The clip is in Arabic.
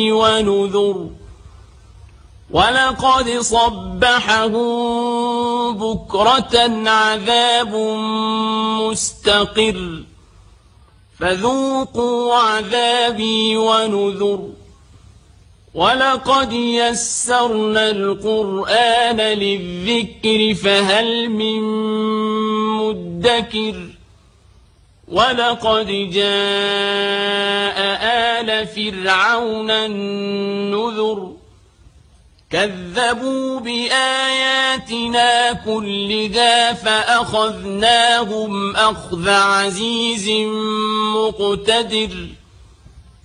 ونذر ولقد صبحهم بكرة عذاب مستقر فذوقوا عذابي ونذر ولقد يسرنا القرآن للذكر فهل من مدكر ولقد جاء آل فرعون النذر كذبوا بآياتنا كلها فأخذناهم أخذ عزيز مقتدر